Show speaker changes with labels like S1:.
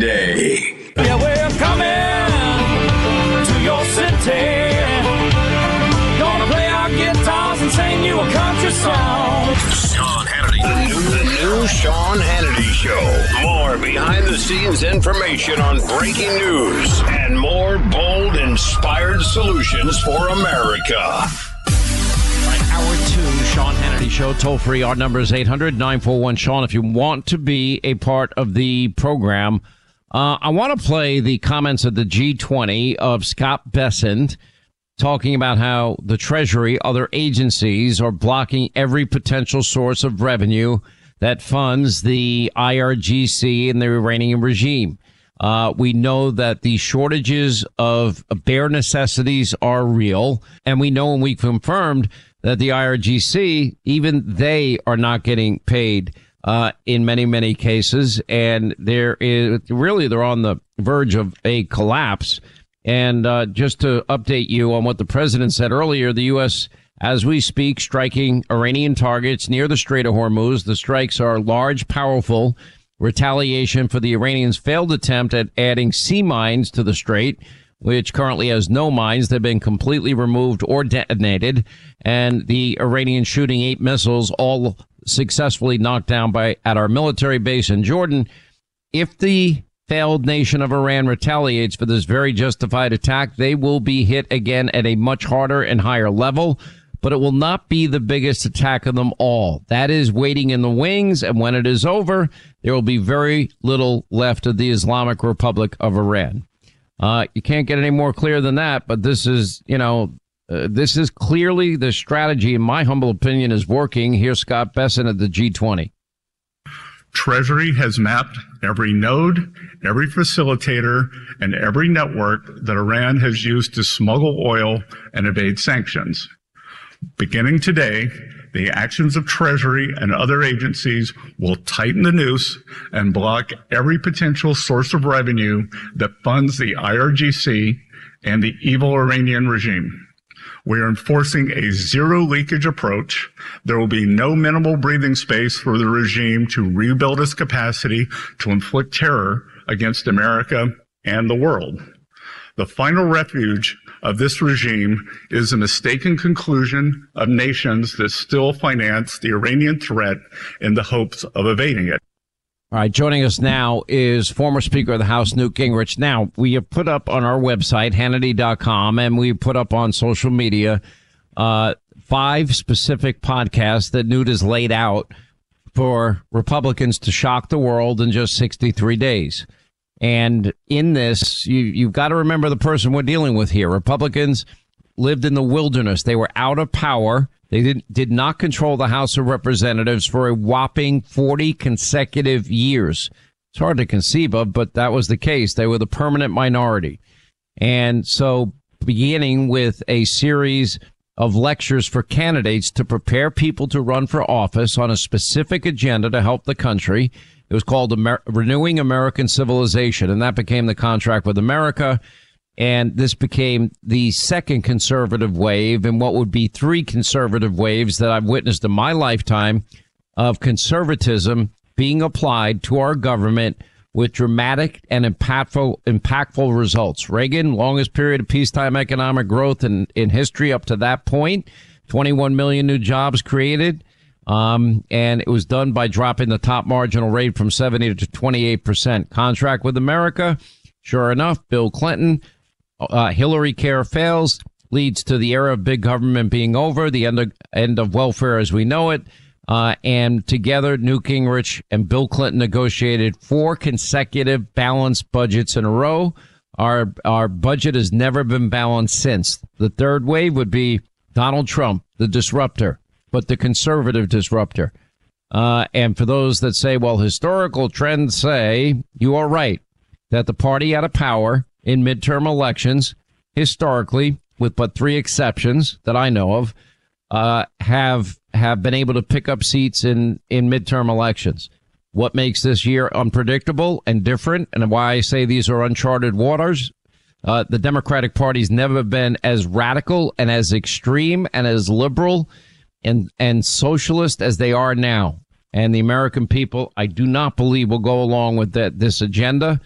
S1: day.
S2: Yeah, we're coming to your city. Gonna play our guitars and sing you a country song.
S1: Sean Hannity. The new Sean Hannity Show. More behind-the-scenes information on breaking news and more bold, inspired solutions for America.
S3: Hour 2, Sean Hannity Show. Toll free. Our number is 800-941-SEAN. If you want to be a part of the program, I want to play the comments of the G20 of Scott Bessent talking about how the Treasury, other agencies are blocking every potential source of revenue that funds the IRGC and the Iranian regime. We know that the shortages of bare necessities are real, and we know, and we confirmed, that the IRGC, even they are not getting paid in many, many cases. And they're on the verge of a collapse. And just to update you on what the president said earlier, the U.S., as we speak, striking Iranian targets near the Strait of Hormuz. The strikes are large, powerful retaliation for the Iranians' failed attempt at adding sea mines to the strait, which currently has no mines. They've been completely removed or detonated. And the Iranians shooting 8 missiles, all successfully knocked down at our military base in Jordan. If the failed nation of Iran retaliates for this very justified attack, they will be hit again at a much harder and higher level. But it will not be the biggest attack of them all. That is waiting in the wings. And when it is over, there will be very little left of the Islamic Republic of Iran. You can't get any more clear than that, but this is clearly the strategy, in my humble opinion, is working. Here's Scott Bessent at the G20.
S4: Treasury has mapped every node, every facilitator, and every network that Iran has used to smuggle oil and evade sanctions. Beginning today, the actions of Treasury and other agencies will tighten the noose and block every potential source of revenue that funds the IRGC and the evil Iranian regime. We are enforcing a zero leakage approach. There will be no minimal breathing space for the regime to rebuild its capacity to inflict terror against America and the world. The final refuge of this regime is a mistaken conclusion of nations that still finance the Iranian threat in the hopes of evading it.
S3: All right, joining us now is former Speaker of the House, Newt Gingrich. Now, we have put up on our website, Hannity.com, and we put up on social media 5 specific podcasts that Newt has laid out for Republicans to shock the world in just 63 days. And in this, you've got to remember the person we're dealing with here. Republicans lived in the wilderness. They were out of power. They did not control the House of Representatives for a whopping 40 consecutive years. It's hard to conceive of, but that was the case. They were the permanent minority. And so beginning with a series of lectures for candidates to prepare people to run for office on a specific agenda to help the country. It was called Renewing American Civilization, and that became the Contract with America. And this became the second conservative wave in what would be 3 conservative waves that I've witnessed in my lifetime of conservatism being applied to our government with dramatic and impactful results. Reagan, longest period of peacetime economic growth in history up to that point, 21 million new jobs created. And it was done by dropping the top marginal rate from 70 to 28%. Contract with America. Sure enough, Bill Clinton, Hillary care fails, leads to the era of big government being over, the end of welfare as we know it. And together, Newt Gingrich and Bill Clinton negotiated 4 consecutive balanced budgets in a row. Our budget has never been balanced since. The third wave would be Donald Trump, the disruptor, but the conservative disruptor. And for those that say, well, historical trends say, you are right, that the party out of power in midterm elections, historically, with but 3 exceptions that I know of, have been able to pick up seats in midterm elections. What makes this year unpredictable and different, and why I say these are uncharted waters, the Democratic Party's never been as radical and as extreme and as liberal and socialist as they are now. And the American people, I do not believe, will go along with this agenda.